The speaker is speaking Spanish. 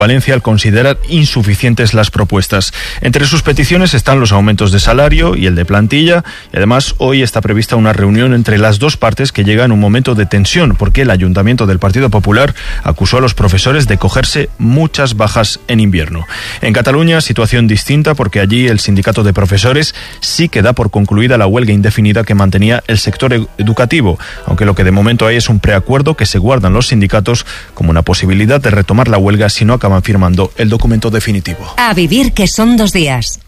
Valencia al considerar insuficientes las propuestas. Entre sus peticiones están los aumentos de salario y el de plantilla, y además hoy está prevista una reunión entre las dos partes que llega en un momento de tensión porque el Ayuntamiento del Partido Popular acusó a los profesores de cogerse muchas bajas en invierno. En Cataluña, situación distinta porque allí el sindicato de profesores sí que da por concluida la huelga indefinida que mantenía el sector educativo, aunque lo que de momento hay es un preacuerdo que se guardan los sindicatos como una posibilidad de retomar la huelga si no acaban firmando el documento definitivo. A vivir, que son 2 días.